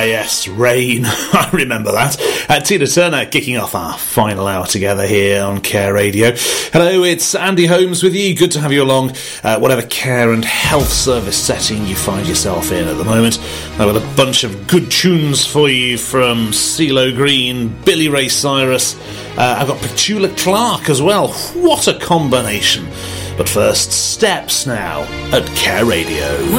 yes, Rain. I remember that. Tina Turner kicking off our final hour together here on Care Radio. Hello, it's Andy Holmes with you. Good to have you along, whatever care and health service setting you find yourself in at the moment. I've got a bunch of good tunes for you from CeeLo Green, Billy Ray Cyrus. I've got Petula Clark as well. What a combination. But first, Steps now at Care Radio.